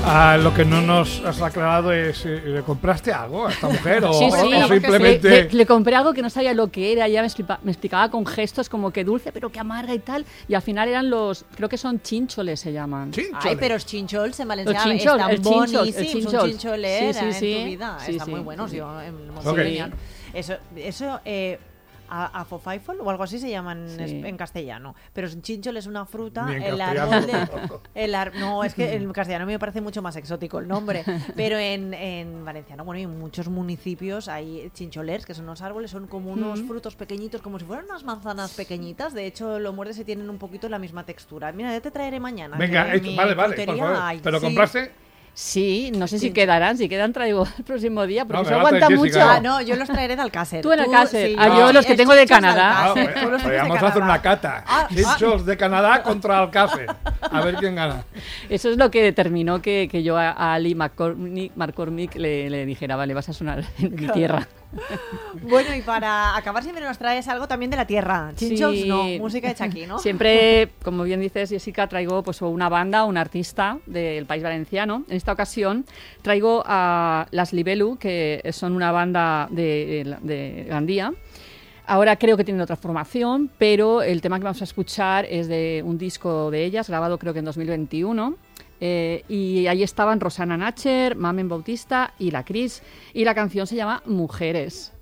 Lo que no nos has aclarado es, ¿le compraste algo a esta mujer? O, Sí, o simplemente... le compré algo que no sabía lo que era. Ella me explicaba con gestos como que dulce, pero que amarga y tal. Y al final eran creo que son chincholes se llaman. ¿Chincholes? Ay, pero los chinchols en Valencià chinchol, están el chinchol, bonísimos. Un chincholer sí, en tu vida. sí, Están sí, muy buenos. sí. Yo en Okay. Eso afofaifol o algo así se llaman Sí. en castellano. Pero un chinchol es una fruta. Ni en El castellano árbol tampoco. no, es que en castellano me parece mucho más exótico el nombre. Pero en valenciano, bueno, en muchos municipios hay chincholers, que son unos árboles, son como unos frutos pequeñitos, como si fueran unas manzanas pequeñitas. De hecho, lo muerdes y tienen un poquito la misma textura. Mira, ya te traeré mañana. Venga, que en mi vale, por frutería favor. hay. ¿Te lo Sí. compraste? Sí, no sé si Chinchol. quedan. Si quedan, traigo el próximo día, porque No, eso me va a aguanta tener que mucho. llegar. No, yo los traeré de Alcácer. Tú en Alcácer. Sí, Yo los que el tengo de chinchos Canadá. Alcácer, tú los tienes de Podríamos hacer Canadá. una cata. Chinchos de Canadá contra Alcácer. A ver quién gana. Eso es lo que determinó que yo a Ali McCormick le dijera, vale, vas a sonar en mi tierra. Bueno, y para acabar siempre nos traes algo también de la tierra. Chinchos, Sí. no, música hecha aquí, ¿no? Siempre, como bien dices, Jessica, traigo pues una banda, un artista del País Valenciano. En esta ocasión traigo a Las Libelu, que son una banda de Gandía. Ahora creo que tienen otra formación, pero el tema que vamos a escuchar es de un disco de ellas, grabado creo que en 2021. Y ahí estaban Rosana Nacher, Mamen Bautista y la Cris. Y la canción se llama Mujeres.